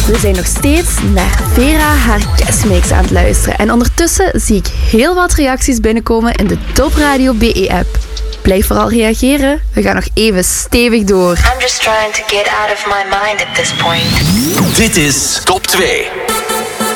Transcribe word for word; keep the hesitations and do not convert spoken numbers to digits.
We zijn nog steeds naar Vera haar kerstmix aan het luisteren. En ondertussen zie ik heel wat reacties binnenkomen in de Top Radio B E-app. Blijf vooral reageren. We gaan nog even stevig door. I'm just trying to get out of my mind at this point. Dit is Top twee.